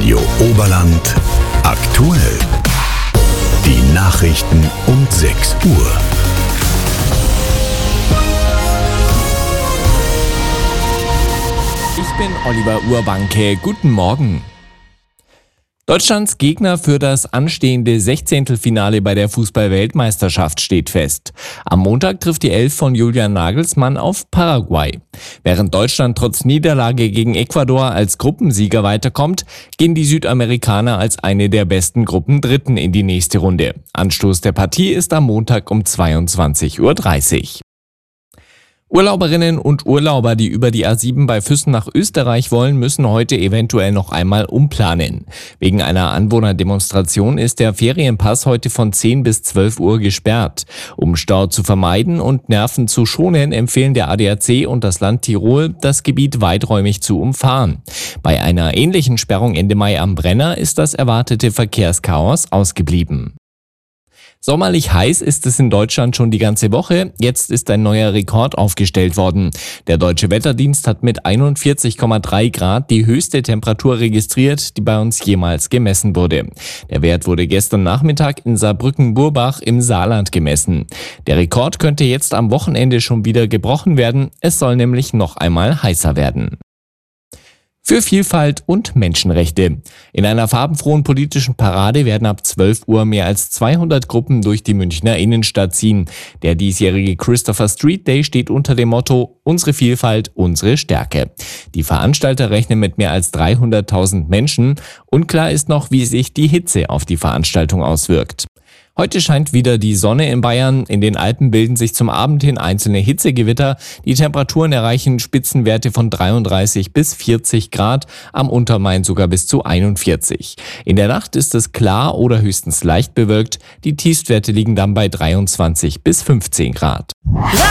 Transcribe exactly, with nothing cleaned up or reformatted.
Radio Oberland aktuell. Die Nachrichten um sechs Uhr. Ich bin Oliver Urbanke. Guten Morgen. Deutschlands Gegner für das anstehende Sechzehntelfinale bei der Fußball-Weltmeisterschaft steht fest. Am Montag trifft die Elf von Julian Nagelsmann auf Paraguay. Während Deutschland trotz Niederlage gegen Ecuador als Gruppensieger weiterkommt, gehen die Südamerikaner als eine der besten Gruppendritten in die nächste Runde. Anstoß der Partie ist am Montag um zweiundzwanzig Uhr dreißig. Urlauberinnen und Urlauber, die über die A sieben bei Füssen nach Österreich wollen, müssen heute eventuell noch einmal umplanen. Wegen einer Anwohnerdemonstration ist der Ferienpass heute von zehn bis zwölf Uhr gesperrt. Um Stau zu vermeiden und Nerven zu schonen, empfehlen der A D A C und das Land Tirol, das Gebiet weiträumig zu umfahren. Bei einer ähnlichen Sperrung Ende Mai am Brenner ist das erwartete Verkehrschaos ausgeblieben. Sommerlich heiß ist es in Deutschland schon die ganze Woche. Jetzt ist ein neuer Rekord aufgestellt worden. Der Deutsche Wetterdienst hat mit einundvierzig Komma drei Grad die höchste Temperatur registriert, die bei uns jemals gemessen wurde. Der Wert wurde gestern Nachmittag in Saarbrücken-Burbach im Saarland gemessen. Der Rekord könnte jetzt am Wochenende schon wieder gebrochen werden. Es soll nämlich noch einmal heißer werden. Für Vielfalt und Menschenrechte. In einer farbenfrohen politischen Parade werden ab zwölf Uhr mehr als zweihundert Gruppen durch die Münchner Innenstadt ziehen. Der diesjährige Christopher Street Day steht unter dem Motto Unsere Vielfalt, unsere Stärke. Die Veranstalter rechnen mit mehr als dreihunderttausend Menschen. Unklar ist noch, wie sich die Hitze auf die Veranstaltung auswirkt. Heute scheint wieder die Sonne in Bayern. In den Alpen bilden sich zum Abend hin einzelne Hitzegewitter. Die Temperaturen erreichen Spitzenwerte von dreiunddreißig bis vierzig Grad, am Untermain sogar bis zu einundvierzig. In der Nacht ist es klar oder höchstens leicht bewölkt. Die Tiefstwerte liegen dann bei dreiundzwanzig bis fünfzehn Grad.